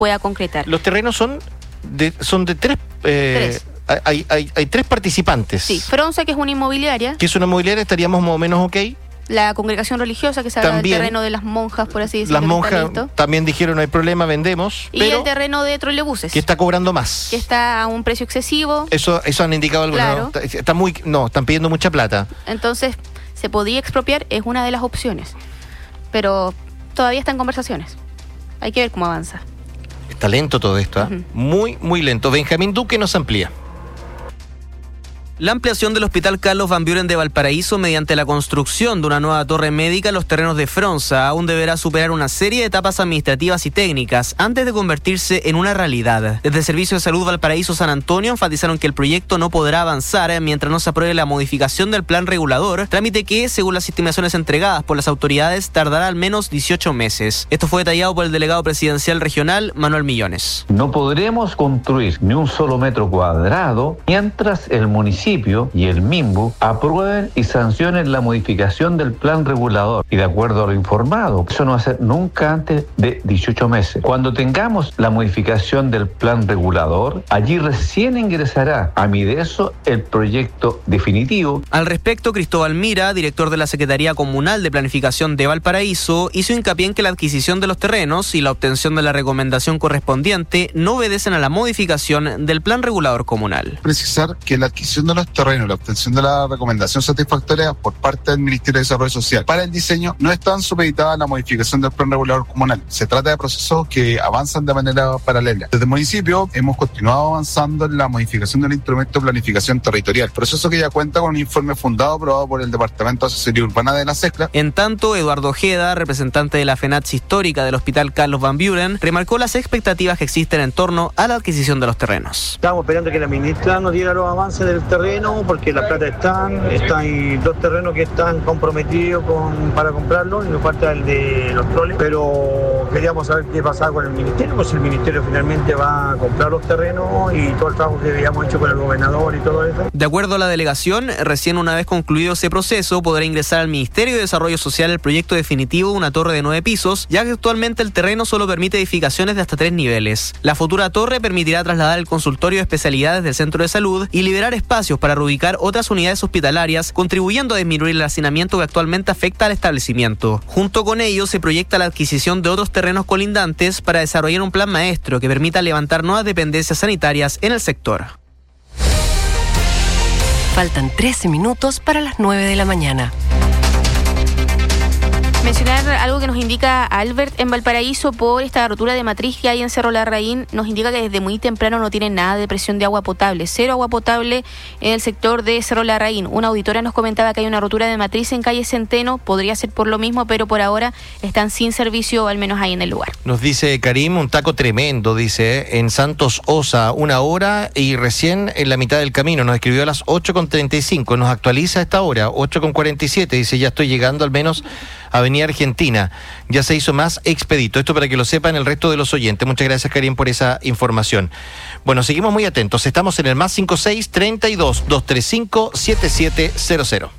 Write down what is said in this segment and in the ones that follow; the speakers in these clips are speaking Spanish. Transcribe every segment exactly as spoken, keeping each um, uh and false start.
pueda concretar. Los terrenos son de, son de tres... Eh, tres. Hay, hay, hay tres participantes. Sí, Fronsa, que es una inmobiliaria. Que es una inmobiliaria, estaríamos más o menos ok. La congregación religiosa, que se habla del terreno de las monjas, por así decirlo. Las monjas también dijeron no hay problema, vendemos. Y pero el terreno de trolebuses. Que está cobrando más. Que está a un precio excesivo. Eso eso han indicado algunos. Claro. ¿no? Está muy, no, están pidiendo mucha plata. Entonces, se podía expropiar, es una de las opciones. Pero todavía está en conversaciones. Hay que ver cómo avanza. Está lento todo esto, ¿eh? Uh-huh. Muy, muy lento. Benjamín Duque nos amplía. La ampliación del Hospital Carlos Van Buren de Valparaíso mediante la construcción de una nueva torre médica en los terrenos de Fronsa aún deberá superar una serie de etapas administrativas y técnicas antes de convertirse en una realidad. Desde el Servicio de Salud Valparaíso San Antonio enfatizaron que el proyecto no podrá avanzar mientras no se apruebe la modificación del plan regulador, trámite que, según las estimaciones entregadas por las autoridades, tardará al menos dieciocho meses. Esto fue detallado por el delegado presidencial regional, Manuel Millones. No podremos construir ni un solo metro cuadrado mientras el municipio y el MIMBU aprueben y sancionen la modificación del plan regulador. Y de acuerdo a lo informado, eso no va a ser nunca antes de dieciocho meses. Cuando tengamos la modificación del plan regulador, allí recién ingresará a Mideso el proyecto definitivo. Al respecto, Cristóbal Mira, director de la Secretaría Comunal de Planificación de Valparaíso, hizo hincapié en que la adquisición de los terrenos y la obtención de la recomendación correspondiente no obedecen a la modificación del plan regulador comunal. Precisar que la adquisición de los terrenos, la obtención de la recomendación satisfactoria por parte del Ministerio de Desarrollo Social para el diseño no están supeditadas a la modificación del plan regulador comunal. Se trata de procesos que avanzan de manera paralela. Desde el municipio hemos continuado avanzando en la modificación del instrumento de planificación territorial, proceso que ya cuenta con un informe fundado aprobado por el Departamento de Asesoría Urbana de la SECLA. En tanto, Eduardo Ojeda, representante de la FENATS histórica del Hospital Carlos Van Buren, remarcó las expectativas que existen en torno a la adquisición de los terrenos. Estamos esperando que la ministra nos diga los avances del terreno, porque la plata están, están hay dos terrenos que están comprometidos con, para comprarlos, y nos falta el de los troles, pero queríamos saber qué pasaba con el ministerio, pues el ministerio finalmente va a comprar los terrenos y todo el trabajo que habíamos hecho con el gobernador y todo eso. De acuerdo a la delegación, recién una vez concluido ese proceso, podrá ingresar al Ministerio de Desarrollo Social el proyecto definitivo de una torre de nueve pisos, ya que actualmente el terreno solo permite edificaciones de hasta tres niveles. La futura torre permitirá trasladar el consultorio de especialidades del centro de salud y liberar espacios para reubicar otras unidades hospitalarias, contribuyendo a disminuir el hacinamiento que actualmente afecta al establecimiento. Junto con ello, se proyecta la adquisición de otros terrenos colindantes para desarrollar un plan maestro que permita levantar nuevas dependencias sanitarias en el sector. Faltan trece minutos para las nueve de la mañana. Mencionar algo que nos indica Albert en Valparaíso por esta rotura de matriz que hay en Cerro Larraín. Nos indica que desde muy temprano no tienen nada de presión de agua potable. Cero agua potable en el sector de Cerro Larraín. Una auditora nos comentaba que hay una rotura de matriz en calle Centeno. Podría ser por lo mismo, pero por ahora están sin servicio, al menos ahí en el lugar. Nos dice Karim, un taco tremendo, dice, en Santos Osa, una hora y recién en la mitad del camino. Nos escribió a las ocho con treinta y cinco. Nos actualiza a esta hora, ocho con cuarenta y siete. Dice, ya estoy llegando al menos a Avenida Argentina. Ya se hizo más expedito. Esto para que lo sepan el resto de los oyentes. Muchas gracias, Karim, por esa información. Bueno, seguimos muy atentos. Estamos en el más cincuenta y seis, treinta y dos, doscientos treinta y cinco, setenta y siete cero cero.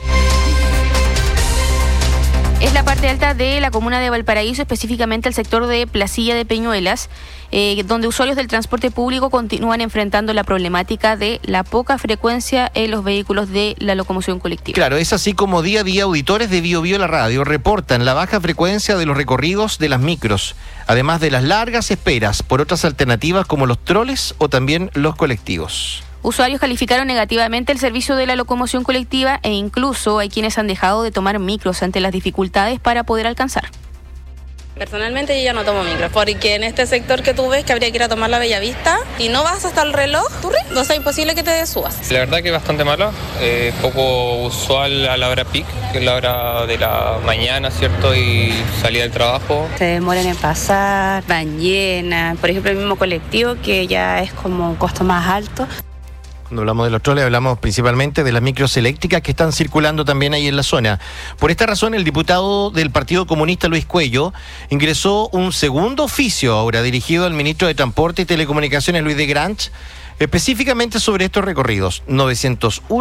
Es la parte alta de la comuna de Valparaíso, específicamente el sector de Placilla de Peñuelas, eh, donde usuarios del transporte público continúan enfrentando la problemática de la poca frecuencia en los vehículos de la locomoción colectiva. Claro, es así como día a día auditores de Bio Bio la radio reportan la baja frecuencia de los recorridos de las micros, además de las largas esperas por otras alternativas como los troles o también los colectivos. Usuarios calificaron negativamente el servicio de la locomoción colectiva e incluso hay quienes han dejado de tomar micros ante las dificultades para poder alcanzar. Personalmente yo ya no tomo micro, porque en este sector que tú ves que habría que ir a tomar la Bellavista y no vas hasta el reloj, turri, no es imposible que te subas. La verdad que es bastante malo, eh, poco usual a la hora peak, que es la hora de la mañana, ¿cierto? Y salida del trabajo. Se demoran en pasar, van llenas, por ejemplo el mismo colectivo que ya es como un costo más alto. Cuando hablamos de los troles, hablamos principalmente de las micros eléctricas que están circulando también ahí en la zona. Por esta razón, el diputado del Partido Comunista, Luis Cuello, ingresó un segundo oficio ahora dirigido al ministro de Transporte y Telecomunicaciones, Luis de Granch, específicamente sobre estos recorridos novecientos uno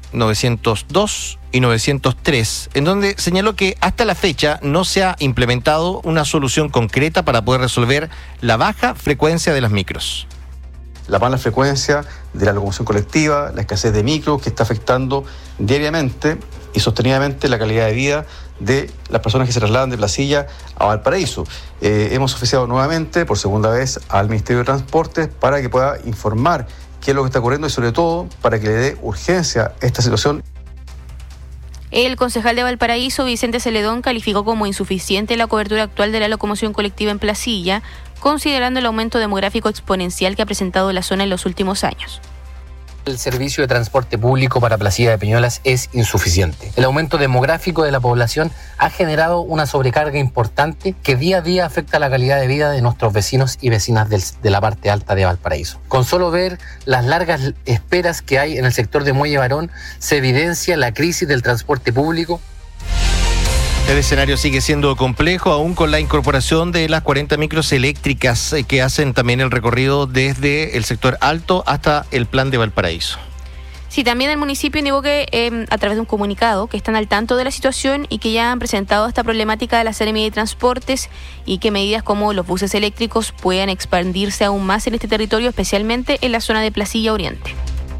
novecientos dos y novecientos tres, en donde señaló que hasta la fecha no se ha implementado una solución concreta para poder resolver la baja frecuencia de las micros. La mala frecuencia de la locomoción colectiva, la escasez de micros que está afectando diariamente y sostenidamente la calidad de vida de las personas que se trasladan de Placilla a Valparaíso. Eh, hemos oficiado nuevamente, por segunda vez, al Ministerio de Transportes para que pueda informar qué es lo que está ocurriendo y sobre todo para que le dé urgencia a esta situación. El concejal de Valparaíso, Vicente Celedón, calificó como insuficiente la cobertura actual de la locomoción colectiva en Placilla, considerando el aumento demográfico exponencial que ha presentado la zona en los últimos años. El servicio de transporte público para Placilla de Peñuelas es insuficiente. El aumento demográfico de la población ha generado una sobrecarga importante que día a día afecta la calidad de vida de nuestros vecinos y vecinas del, de la parte alta de Valparaíso. Con solo ver las largas esperas que hay en el sector de Muelle Barón, se evidencia la crisis del transporte público. El escenario sigue siendo complejo, aún con la incorporación de las cuarenta micros eléctricas que hacen también el recorrido desde el sector alto hasta el Plan de Valparaíso. Sí, también el municipio indicó que eh, a través de un comunicado que están al tanto de la situación y que ya han presentado esta problemática a la Seremía de Transportes y que medidas como los buses eléctricos puedan expandirse aún más en este territorio, especialmente en la zona de Placilla Oriente.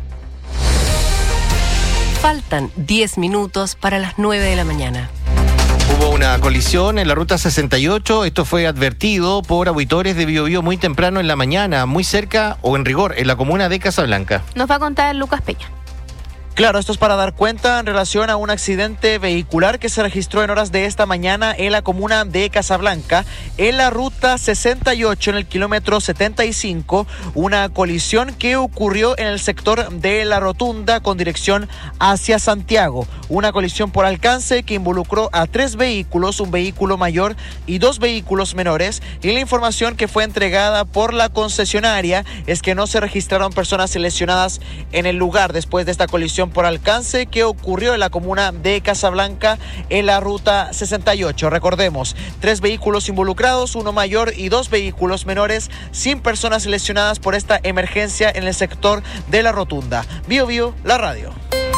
Faltan diez minutos para las nueve de la mañana. Hubo una colisión en la ruta sesenta y ocho, esto fue advertido por auditores de Biobío muy temprano en la mañana, muy cerca o en rigor, en la comuna de Casablanca. Nos va a contar Lucas Peña. Claro, esto es para dar cuenta en relación a un accidente vehicular que se registró en horas de esta mañana en la comuna de Casablanca, en la ruta sesenta y ocho, en el kilómetro setenta y cinco, una colisión que ocurrió en el sector de la Rotunda con dirección hacia Santiago. Una colisión por alcance que involucró a tres vehículos, un vehículo mayor y dos vehículos menores, y la información que fue entregada por la concesionaria es que no se registraron personas lesionadas en el lugar después de esta colisión por alcance que ocurrió en la comuna de Casablanca en la ruta sesenta y ocho. Recordemos, tres vehículos involucrados, uno mayor y dos vehículos menores, sin personas lesionadas por esta emergencia en el sector de la Rotunda. Bio Bio, la radio.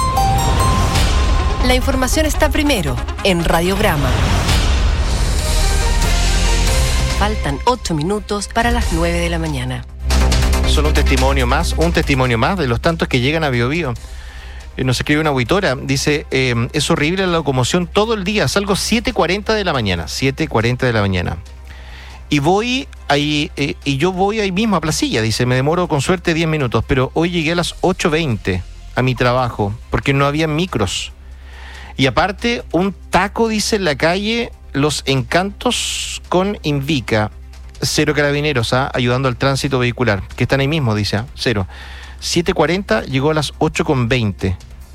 La información está primero en Radiograma. Faltan ocho minutos para las nueve de la mañana. Solo un testimonio más, un testimonio más de los tantos que llegan a Biobío. Nos escribe una auditora, dice, eh, es horrible la locomoción todo el día, salgo siete cuarenta de la mañana, siete cuarenta de la mañana. Y voy ahí, eh, y yo voy ahí mismo a Placilla, dice, me demoro con suerte diez minutos, pero hoy llegué a las ocho veinte a mi trabajo, porque no había micros. Y aparte, un taco, dice, en la calle, Los Encantos con Invica, cero carabineros, ¿ah? Ayudando al tránsito vehicular, que están ahí mismo, dice, ¿ah? Cero. siete cuarenta llegó a las ocho veinte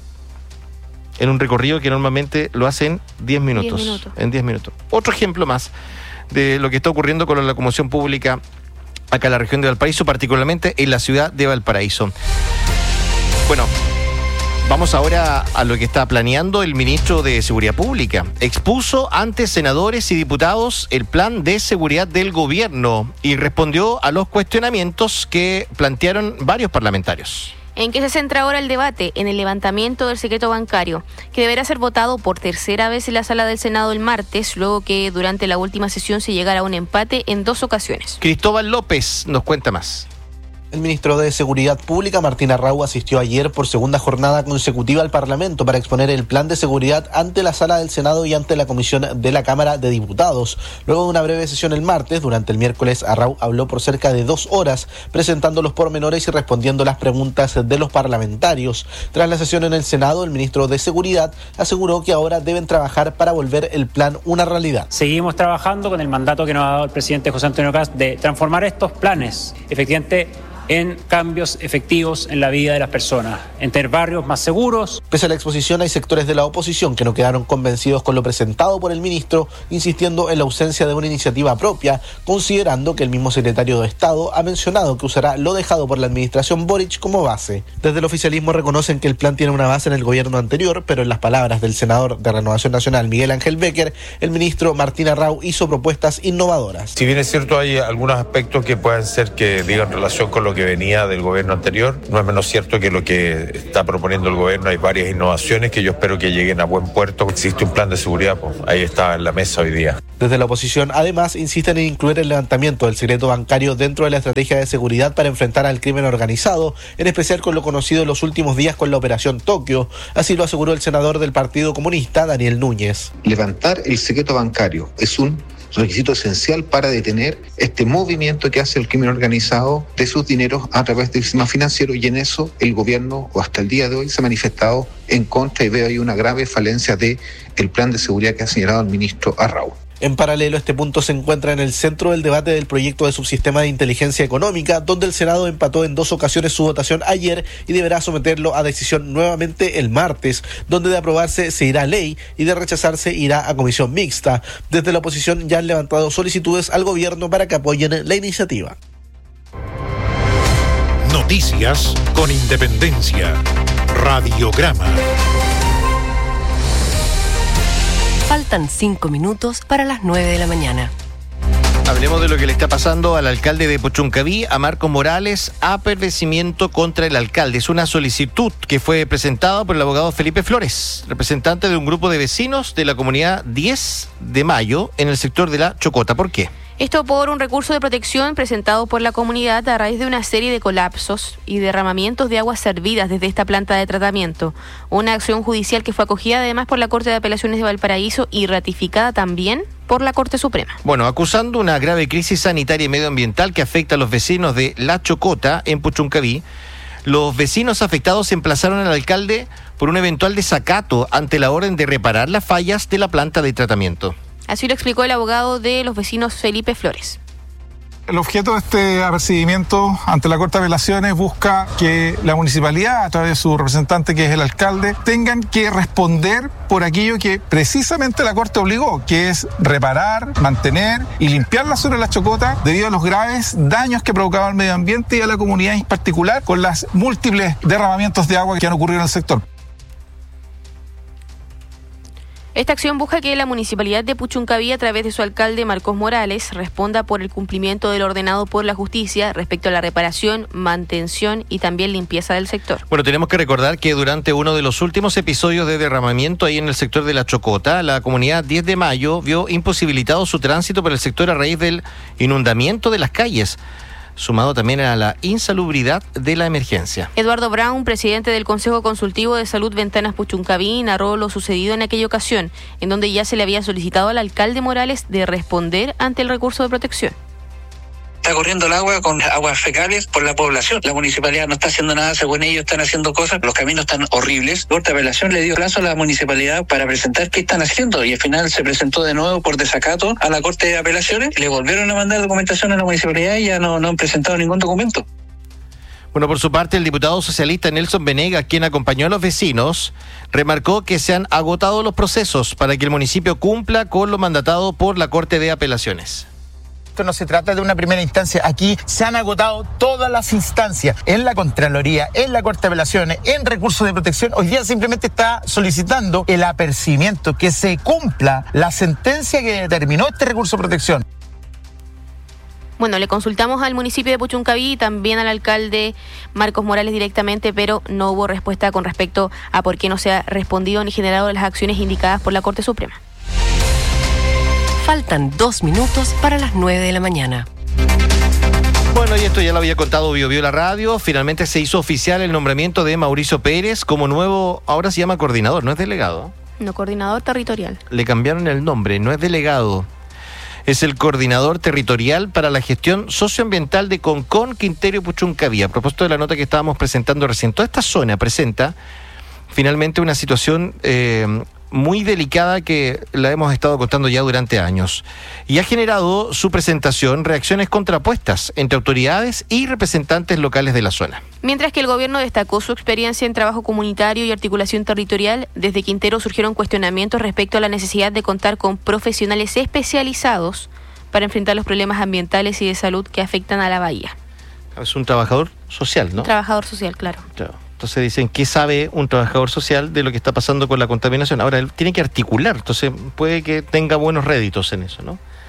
en un recorrido que normalmente lo hacen diez minutos, diez minutos. En diez minutos. Otro ejemplo más de lo que está ocurriendo con la locomoción pública acá en la región de Valparaíso, particularmente en la ciudad de Valparaíso. Bueno, vamos ahora a lo que está planeando el ministro de Seguridad Pública. Expuso ante senadores y diputados el plan de seguridad del gobierno y respondió a los cuestionamientos que plantearon varios parlamentarios. ¿En qué se centra ahora el debate? En el levantamiento del secreto bancario, que deberá ser votado por tercera vez en la sala del Senado el martes, luego que durante la última sesión se llegara a un empate en dos ocasiones. Cristóbal López nos cuenta más. El ministro de Seguridad Pública, Martín Arrau, asistió ayer por segunda jornada consecutiva al Parlamento para exponer el plan de seguridad ante la Sala del Senado y ante la Comisión de la Cámara de Diputados. Luego de una breve sesión el martes, durante el miércoles, Arrau habló por cerca de dos horas, presentando los pormenores y respondiendo las preguntas de los parlamentarios. Tras la sesión en el Senado, el ministro de Seguridad aseguró que ahora deben trabajar para volver el plan una realidad. Seguimos trabajando con el mandato que nos ha dado el presidente José Antonio Kast de transformar estos planes, efectivamente, en cambios efectivos en la vida de las personas, en tener barrios más seguros. Pese a la exposición, hay sectores de la oposición que no quedaron convencidos con lo presentado por el ministro, insistiendo en la ausencia de una iniciativa propia, considerando que el mismo secretario de Estado ha mencionado que usará lo dejado por la administración Boric como base. Desde el oficialismo reconocen que el plan tiene una base en el gobierno anterior, pero en las palabras del senador de Renovación Nacional, Miguel Ángel Becker, el ministro Martín Arrau hizo propuestas innovadoras. Si bien es cierto, hay algunos aspectos que pueden ser que digan relación con lo que venía del gobierno anterior. No es menos cierto que lo que está proponiendo el gobierno, hay varias innovaciones que yo espero que lleguen a buen puerto. Existe un plan de seguridad, pues ahí está en la mesa hoy día. Desde la oposición, además, insisten en incluir el levantamiento del secreto bancario dentro de la estrategia de seguridad para enfrentar al crimen organizado, en especial con lo conocido en los últimos días con la Operación Tokio. Así lo aseguró el senador del Partido Comunista, Daniel Núñez. Levantar el secreto bancario es un requisito esencial para detener este movimiento que hace el crimen organizado de sus dineros a través del sistema financiero, y en eso el gobierno, o hasta el día de hoy, se ha manifestado en contra, y veo ahí una grave falencia del plan de seguridad que ha señalado el ministro Arrau. En paralelo, este punto se encuentra en el centro del debate del proyecto de subsistema de inteligencia económica, donde el Senado empató en dos ocasiones su votación ayer y deberá someterlo a decisión nuevamente el martes, donde de aprobarse se irá a ley y de rechazarse irá a comisión mixta. Desde la oposición ya han levantado solicitudes al gobierno para que apoyen la iniciativa. Noticias con independencia. Radiograma. Faltan cinco minutos para las nueve de la mañana. Hablemos de lo que le está pasando al alcalde de Puchuncaví, a Marcos Morales, apercibimiento contra el alcalde. Es una solicitud que fue presentada por el abogado Felipe Flores, representante de un grupo de vecinos de la comunidad diez de mayo en el sector de La Chocota. ¿Por qué? Esto por un recurso de protección presentado por la comunidad a raíz de una serie de colapsos y derramamientos de aguas servidas desde esta planta de tratamiento. Una acción judicial que fue acogida además por la Corte de Apelaciones de Valparaíso y ratificada también por la Corte Suprema. Bueno, acusando una grave crisis sanitaria y medioambiental que afecta a los vecinos de La Chocota en Puchuncaví, los vecinos afectados emplazaron al alcalde por un eventual desacato ante la orden de reparar las fallas de la planta de tratamiento. Así lo explicó el abogado de los vecinos Felipe Flores. El objeto de este apercibimiento ante la Corte de Apelaciones busca que la municipalidad, a través de su representante que es el alcalde, tengan que responder por aquello que precisamente la Corte obligó, que es reparar, mantener y limpiar la zona de La Chocota debido a los graves daños que provocaba al medio ambiente y a la comunidad en particular con los múltiples derramamientos de agua que han ocurrido en el sector. Esta acción busca que la Municipalidad de Puchuncaví, a través de su alcalde Marcos Morales, responda por el cumplimiento de lo ordenado por la justicia respecto a la reparación, mantención y también limpieza del sector. Bueno, tenemos que recordar que durante uno de los últimos episodios de derramamiento ahí en el sector de La Chocota, la comunidad diez de mayo vio imposibilitado su tránsito por el sector a raíz del inundamiento de las calles, sumado también a la insalubridad de la emergencia. Eduardo Brown, presidente del Consejo Consultivo de Salud Ventanas Puchuncaví, narró lo sucedido en aquella ocasión, en donde ya se le había solicitado al alcalde Morales de responder ante el recurso de protección. Está corriendo el agua con aguas fecales por la población. La municipalidad no está haciendo nada, según ellos están haciendo cosas. Los caminos están horribles. La Corte de Apelación le dio plazo a la municipalidad para presentar qué están haciendo y al final se presentó de nuevo por desacato a la Corte de Apelaciones. Le volvieron a mandar documentación a la municipalidad y ya no, no han presentado ningún documento. Bueno, por su parte, el diputado socialista Nelson Venegas, quien acompañó a los vecinos, remarcó que se han agotado los procesos para que el municipio cumpla con lo mandatado por la Corte de Apelaciones. Esto no se trata de una primera instancia. Aquí se han agotado todas las instancias, en la Contraloría, en la Corte de Apelaciones, en recursos de protección. Hoy día simplemente está solicitando el apercibimiento, que se cumpla la sentencia que determinó este recurso de protección. Bueno, le consultamos al municipio de Puchuncaví y también al alcalde Marcos Morales directamente, pero no hubo respuesta con respecto a por qué no se ha respondido ni generado las acciones indicadas por la Corte Suprema. Faltan dos minutos para las nueve de la mañana. Bueno, y esto ya lo había contado Bio Bio la radio. Finalmente se hizo oficial el nombramiento de Mauricio Pérez como nuevo, ahora se llama coordinador, no es delegado. No, coordinador territorial. Le cambiaron el nombre, no es delegado. Es el coordinador territorial para la gestión socioambiental de Concón, Quintero y Puchuncaví. A propósito de la nota que estábamos presentando recién, toda esta zona presenta finalmente una situación eh, muy delicada que la hemos estado contando ya durante años y ha generado su presentación reacciones contrapuestas entre autoridades y representantes locales de la zona. Mientras que el gobierno destacó su experiencia en trabajo comunitario y articulación territorial, desde Quintero surgieron cuestionamientos respecto a la necesidad de contar con profesionales especializados para enfrentar los problemas ambientales y de salud que afectan a la bahía. Es un trabajador social, ¿no? Un trabajador social, claro. Claro. Entonces dicen, ¿qué sabe un trabajador social de lo que está pasando con la contaminación? Ahora, él tiene que articular, entonces puede que tenga buenos réditos en eso, ¿no?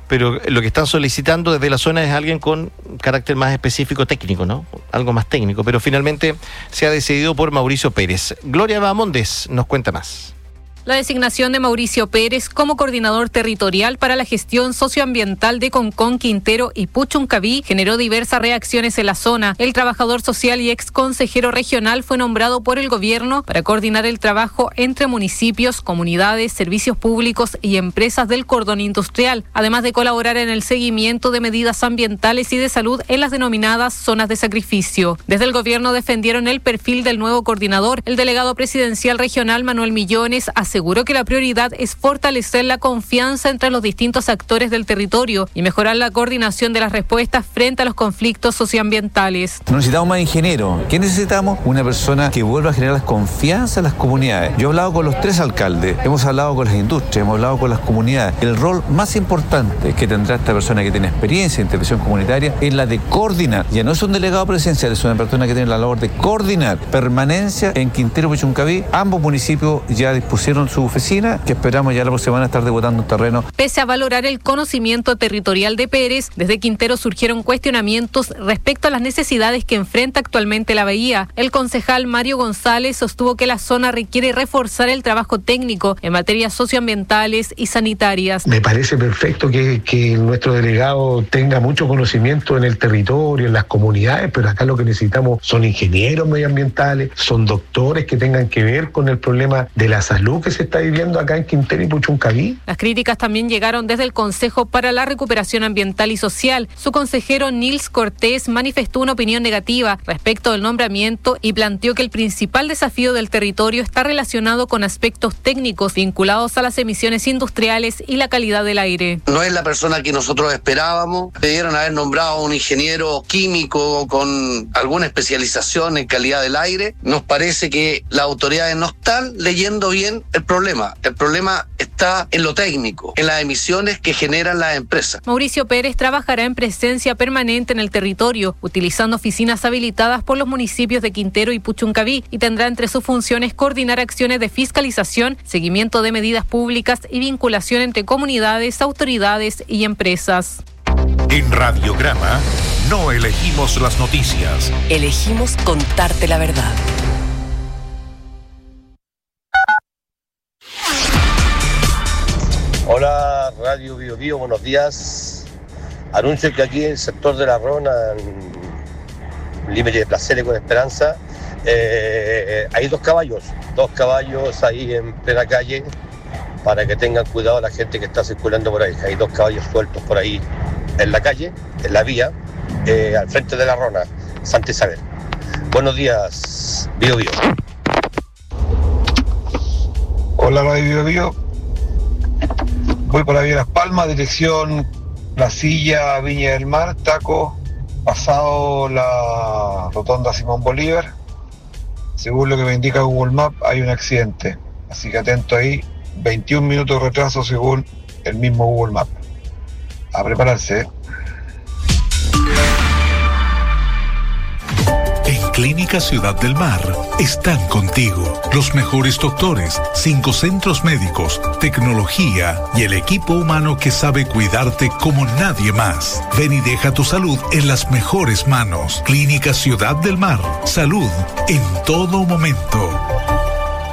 pero lo que están solicitando desde la zona es alguien con carácter más específico técnico, ¿no? Algo más técnico, pero finalmente se ha decidido por Mauricio Pérez. Gloria Bahamondes nos cuenta más. La designación de Mauricio Pérez como coordinador territorial para la gestión socioambiental de Concón, Quintero y Puchuncaví generó diversas reacciones en la zona. El trabajador social y ex consejero regional fue nombrado por el gobierno para coordinar el trabajo entre municipios, comunidades, servicios públicos y empresas del cordón industrial, además de colaborar en el seguimiento de medidas ambientales y de salud en las denominadas zonas de sacrificio. Desde el gobierno defendieron el perfil del nuevo coordinador. El delegado presidencial regional Manuel Millones aseguró que la prioridad es fortalecer la confianza entre los distintos actores del territorio y mejorar la coordinación de las respuestas frente a los conflictos socioambientales. No necesitamos más ingenieros. ¿Qué necesitamos? Una persona que vuelva a generar confianza en las comunidades. Yo he hablado con los tres alcaldes, hemos hablado con las industrias, hemos hablado con las comunidades. El rol más importante que tendrá esta persona que tiene experiencia en intervención comunitaria es la de coordinar. Ya no es un delegado presidencial, es una persona que tiene la labor de coordinar. Permanencia en Quintero y Puchuncaví. Ambos municipios ya dispusieron su oficina, que esperamos ya la próxima semana estar debutando un terreno. Pese a valorar el conocimiento territorial de Pérez, desde Quintero surgieron cuestionamientos respecto a las necesidades que enfrenta actualmente la bahía. El concejal Mario González sostuvo que la zona requiere reforzar el trabajo técnico en materias socioambientales y sanitarias. Me parece perfecto que, que nuestro delegado tenga mucho conocimiento en el territorio, en las comunidades, pero acá lo que necesitamos son ingenieros medioambientales, son doctores que tengan que ver con el problema de la salud que se está viviendo acá en Quintero y Puchuncaví. Las críticas también llegaron desde el Consejo para la Recuperación Ambiental y Social. Su consejero Nils Cortés manifestó una opinión negativa respecto del nombramiento y planteó que el principal desafío del territorio está relacionado con aspectos técnicos vinculados a las emisiones industriales y la calidad del aire. No es la persona que nosotros esperábamos. Debieron haber nombrado a un ingeniero químico con alguna especialización en calidad del aire. Nos parece que las autoridades no están leyendo bien el problema. El problema está en lo técnico, en las emisiones que generan las empresas. Mauricio Pérez trabajará en presencia permanente en el territorio, utilizando oficinas habilitadas por los municipios de Quintero y Puchuncaví, y tendrá entre sus funciones coordinar acciones de fiscalización, seguimiento de medidas públicas y vinculación entre comunidades, autoridades y empresas. En Radiograma no elegimos las noticias. Elegimos contarte la verdad. Hola, Radio Bio Bio, buenos días. Anuncio que aquí en el sector de La Rona, en límite de Placeres con Esperanza, eh, hay dos caballos, dos caballos ahí en plena calle, para que tengan cuidado la gente que está circulando por ahí. Hay dos caballos sueltos por ahí en la calle, en la vía, eh, al frente de La Rona, Santa Isabel. Buenos días, Bio Bio. Hola, Radio Bio Bio. Voy por la vía Las Palmas, dirección La Silla, Viña del Mar, Taco, pasado la rotonda Simón Bolívar. Según lo que me indica Google Maps, hay un accidente. Así que atento ahí, veintiún minutos de retraso según el mismo Google Maps. A prepararse, ¿eh? Clínica Ciudad del Mar están contigo. Los mejores doctores, cinco centros médicos, tecnología y el equipo humano que sabe cuidarte como nadie más. Ven y deja tu salud en las mejores manos. Clínica Ciudad del Mar. Salud en todo momento.